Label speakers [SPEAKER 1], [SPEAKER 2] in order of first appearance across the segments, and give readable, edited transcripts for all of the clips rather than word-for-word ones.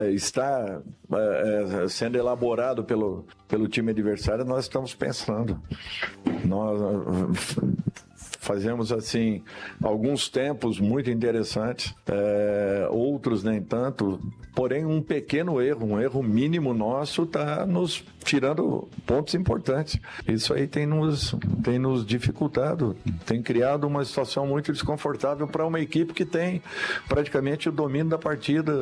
[SPEAKER 1] está sendo elaborado pelo time adversário, nós estamos pensando. Nós fazemos assim alguns tempos muito interessantes, outros nem tanto, porém um pequeno erro, um erro mínimo nosso está nos tirando pontos importantes. Isso aí tem nos dificultado, tem criado uma situação muito desconfortável para uma equipe que tem praticamente o domínio da partida.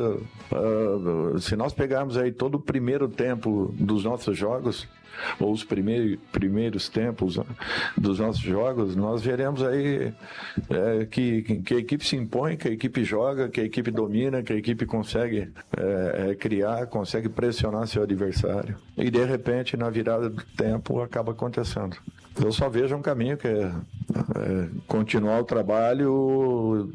[SPEAKER 1] Se nós pegarmos aí todo o primeiro tempo dos nossos jogos, ou os primeiros tempos dos nossos jogos, nós veremos aí que a equipe se impõe, que a equipe joga, que a equipe domina, que a equipe consegue criar, consegue pressionar seu adversário. E de repente, na virada do tempo, acaba acontecendo. Eu só vejo um caminho que é continuar o trabalho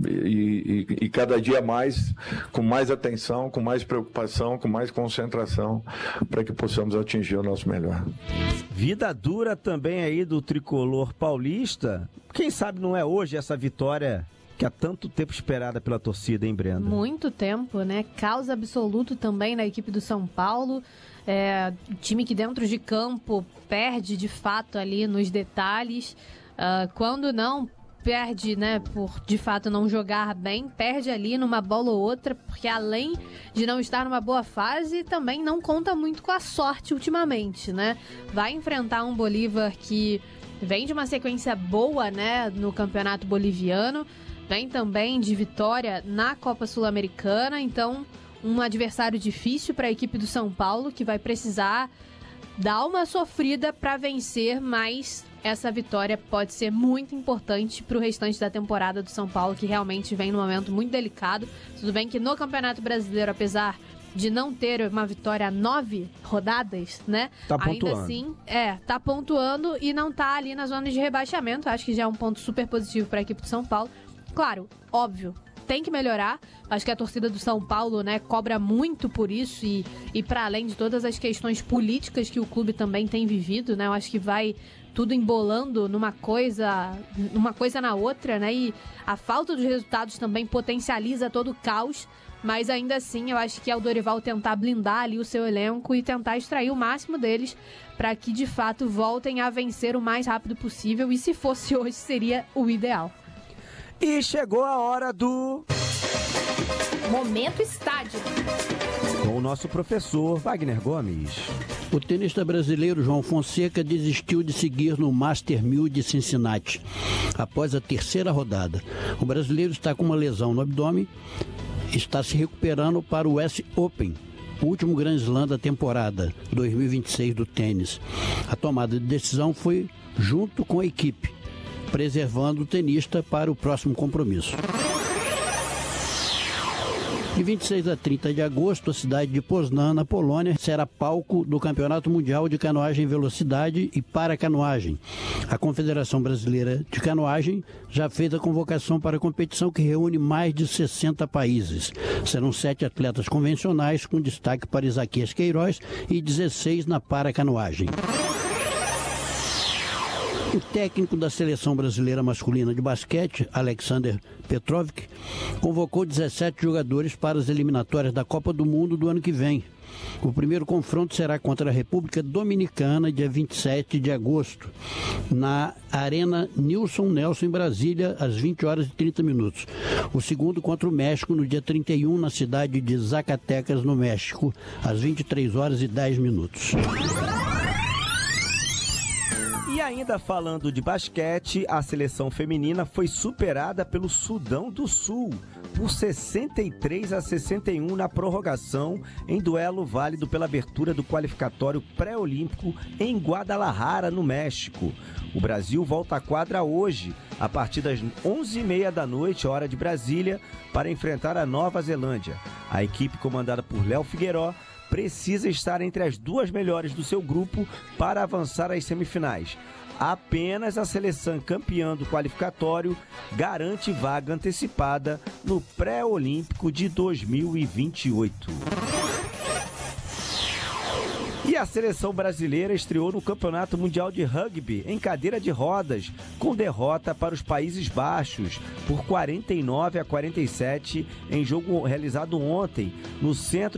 [SPEAKER 1] e cada dia mais, com mais atenção, com mais preocupação, com mais concentração, para que possamos atingir o nosso melhor.
[SPEAKER 2] Vida dura também aí do tricolor paulista. Quem sabe não é hoje essa vitória que há tanto tempo esperada pela torcida, hein, Brenda?
[SPEAKER 3] Muito tempo, né? Caos absoluto também na equipe do São Paulo. Time que dentro de campo perde de fato ali nos detalhes. Quando não perde, né, por de fato não jogar bem, perde ali numa bola ou outra, porque além de não estar numa boa fase, também não conta muito com a sorte ultimamente, né? Vai enfrentar um Bolívar que vem de uma sequência boa, né, no Campeonato Boliviano, vem também de vitória na Copa Sul-Americana, então um adversário difícil para a equipe do São Paulo, que vai precisar dar uma sofrida para vencer, mas essa vitória pode ser muito importante para o restante da temporada do São Paulo, que realmente vem num momento muito delicado. Tudo bem que no Campeonato Brasileiro, apesar de não ter uma vitória a 9 rodadas, né?
[SPEAKER 2] Tá pontuando.
[SPEAKER 3] Ainda assim, tá pontuando e não tá ali na zona de rebaixamento. Acho que já é um ponto super positivo para a equipe do São Paulo. Claro, óbvio, tem que melhorar. Acho que a torcida do São Paulo, né, cobra muito por isso e para além de todas as questões políticas que o clube também tem vivido, né? Eu acho que vai tudo embolando numa coisa na outra, né? E a falta dos resultados também potencializa todo o caos, mas ainda assim eu acho que é o Dorival tentar blindar ali o seu elenco e tentar extrair o máximo deles para que de fato voltem a vencer o mais rápido possível, e se fosse hoje seria o ideal.
[SPEAKER 2] E chegou a hora do
[SPEAKER 3] Momento Estádio,
[SPEAKER 2] com o nosso professor Wagner Gomes.
[SPEAKER 4] O tenista brasileiro João Fonseca desistiu de seguir no Master 1000 de Cincinnati após a terceira rodada. O brasileiro está com uma lesão no abdômen, está se recuperando para o US Open, o último Grand Slam da temporada 2026 do tênis. A tomada de decisão foi junto com a equipe, preservando o tenista para o próximo compromisso. De 26 a 30 de agosto, a cidade de Poznan, na Polônia, será palco do Campeonato Mundial de Canoagem Velocidade e Paracanoagem. A Confederação Brasileira de Canoagem já fez a convocação para a competição, que reúne mais de 60 países. Serão 7 atletas convencionais, com destaque para Isaquias Queiroz, e 16 na paracanoagem. O técnico da seleção brasileira masculina de basquete, Alexander Petrovic, convocou 17 jogadores para as eliminatórias da Copa do Mundo do ano que vem. O primeiro confronto será contra a República Dominicana, dia 27 de agosto, na Arena Nilson Nelson, em Brasília, às 20 horas e 30 minutos. O segundo contra o México, no dia 31, na cidade de Zacatecas, no México, às 23 horas e 10 minutos.
[SPEAKER 2] E ainda falando de basquete, a seleção feminina foi superada pelo Sudão do Sul por 63 a 61 na prorrogação, em duelo válido pela abertura do qualificatório pré-olímpico em Guadalajara, no México. O Brasil volta à quadra hoje, a partir das 11h30 da noite, hora de Brasília, para enfrentar a Nova Zelândia. A equipe, comandada por Léo Figueiró, precisa estar entre as duas melhores do seu grupo para avançar às semifinais. Apenas a seleção campeã do qualificatório garante vaga antecipada no pré-olímpico de 2028. E a seleção brasileira estreou no Campeonato Mundial de Rugby em cadeira de rodas, com derrota para os Países Baixos por 49-47 em jogo realizado ontem no Centro